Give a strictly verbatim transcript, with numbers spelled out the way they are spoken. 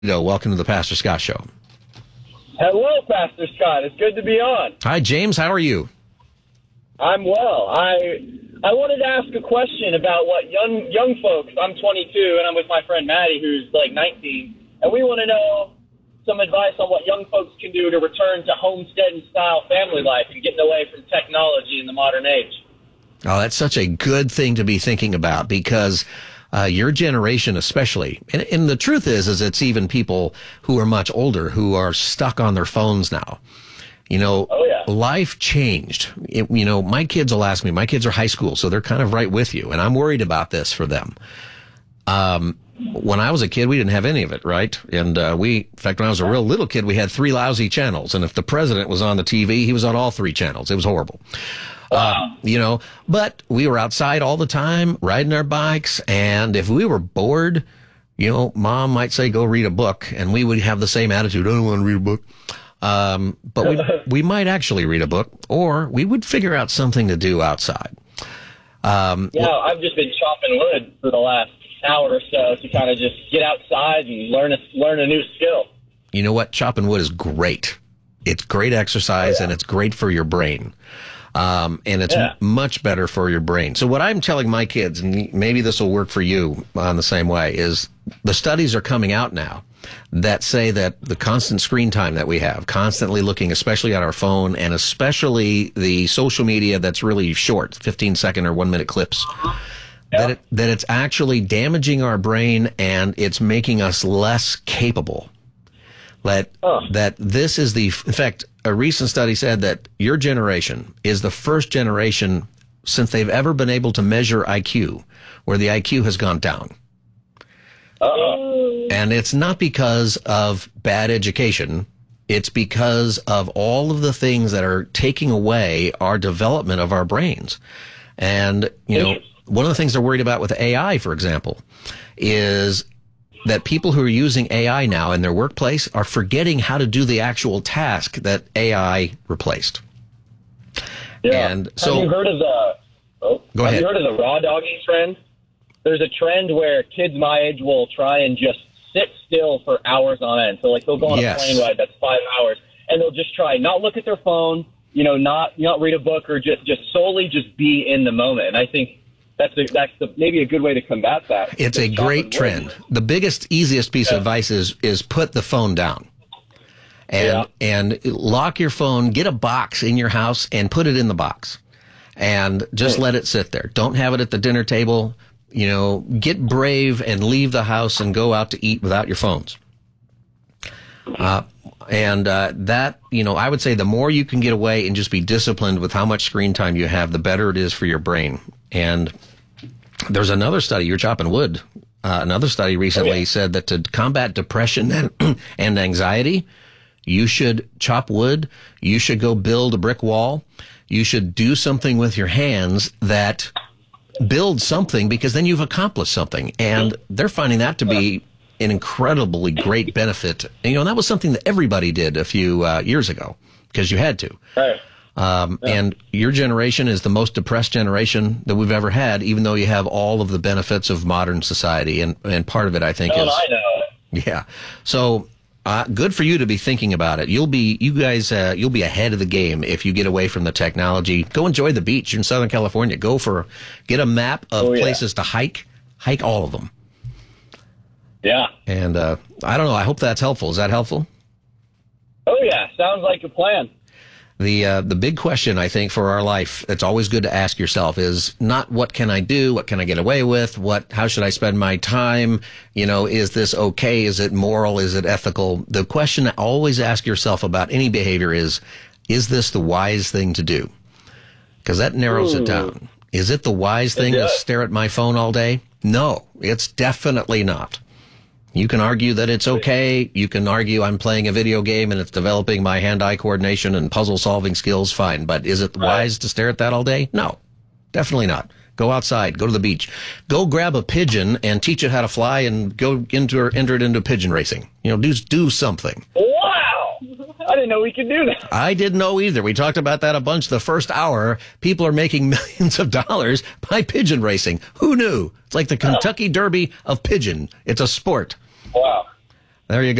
No, welcome to the Pastor Scott Show. Hello, Pastor Scott. It's good to be on. Hi, James. How are you? I'm well. I I wanted to ask a question about what young young folks. I'm twenty-two, and I'm with my friend Maddie, who's like nineteen, and we want to know some advice on what young folks can do to return to homestead-style family life and getting away from technology in the modern age. Oh, that's such a good thing to be thinking about because uh, your generation especially, and, and the truth is, is it's even people who are much older who are stuck on their phones now. You know, oh, yeah. Life changed. It, you know, my kids will ask me, my kids are high school, so they're kind of right with you, and I'm worried about this for them. Um, when I was a kid, we didn't have any of it, right? And uh, we, in fact, when I was a real little kid, we had three lousy channels, and if the president was on the T V, he was on all three channels. It was horrible. Uh, you know, but we were outside all the time, riding our bikes, and if we were bored, you know, Mom might say, go read a book, and we would have the same attitude, I don't want to read a book. Um, but we we might actually read a book, or we would figure out something to do outside. Um, yeah, well, I've just been chopping wood for the last hour or so to kind of just get outside and learn a, learn a new skill. You know what? Chopping wood is great. It's great exercise, oh, yeah. and it's great for your brain. Um, and it's yeah. m- much better for your brain. So what I'm telling my kids, and maybe this will work for you on the same way, is the studies are coming out now that say that the constant screen time that we have, constantly looking, especially at our phone, and especially the social media that's really short, fifteen second or one minute clips, yeah. that it, that it's actually damaging our brain and it's making us less capable. That, oh. that this is the, in fact, a recent study said that your generation is the first generation since they've ever been able to measure I Q where the I Q has gone down. Uh-oh. And it's not because of bad education. It's because of all of the things that are taking away our development of our brains. And, you know, one of the things they're worried about with A I, for example, is that people who are using A I now in their workplace are forgetting how to do the actual task that A I replaced. Yeah. And so, have you heard of the? Oh, go have ahead. you heard of the raw dogging trend? There's a trend where kids my age will try and just sit still for hours on end. So, like, they'll go on yes. a plane ride that's five hours, and they'll just try not look at their phone, you know, not not read a book, or just just solely just be in the moment. And I think That's a, that's the, maybe a good way to combat that. It's a great trend. The biggest, easiest piece yeah. of advice is is put the phone down, and yeah. and lock your phone. Get a box in your house and put it in the box, and just mm. let it sit there. Don't have it at the dinner table. You know, get brave and leave the house and go out to eat without your phones. Uh, and uh, that, you know, I would say the more you can get away and just be disciplined with how much screen time you have, the better it is for your brain. And there's another study, you're chopping wood, uh, another study recently okay. said that to combat depression and, and anxiety, you should chop wood, you should go build a brick wall, you should do something with your hands that builds something, because then you've accomplished something. And they're finding that to be an incredibly great benefit. And, you know, that was something that everybody did a few uh, years ago because you had to. Right. Um, yeah. And your generation is the most depressed generation that we've ever had, even though you have all of the benefits of modern society. And, and part of it, I think, oh, is... I know. Yeah. So uh, good for you to be thinking about it. You'll be, you guys, uh, you'll be ahead of the game if you get away from the technology. Go enjoy the beach in Southern California. Go for, get a map of oh, yeah. places to hike. Hike all of them. Yeah. And uh, I don't know. I hope that's helpful. Is that helpful? Oh, yeah. Sounds like a plan. The uh, the big question, I think, for our life, it's always good to ask yourself is not what can I do? What can I get away with? What? How should I spend my time? You know, is this okay? Is it moral? Is it ethical? The question to always ask yourself about any behavior is, is this the wise thing to do? Because that narrows Ooh. it down. Is it the wise thing to stare at my phone all day? No, it's definitely not. You can argue that it's okay. You can argue I'm playing a video game and it's developing my hand-eye coordination and puzzle-solving skills. Fine. But is it wise to stare at that all day? No, definitely not. Go outside. Go to the beach. Go grab a pigeon and teach it how to fly and go into enter it into pigeon racing. You know, do, do something. Wow. I didn't know we could do that. I didn't know either. We talked about that a bunch the first hour. People are making millions of dollars by pigeon racing. Who knew? It's like the Kentucky Derby of pigeon. It's a sport. Wow. There you go.